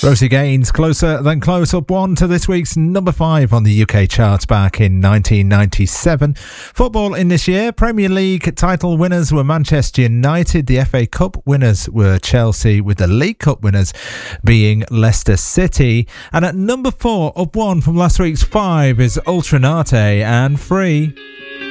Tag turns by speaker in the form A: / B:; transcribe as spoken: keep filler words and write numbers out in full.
A: Rosie Gaines, Closer Than Close, up one to this week's number five on the U K charts back in nineteen ninety-seven. Football in this year, Premier League title winners were Manchester United, the F A Cup winners were Chelsea, with the League Cup winners being Leicester City. And at number four, up one from last week's five, is Ultranate and Free.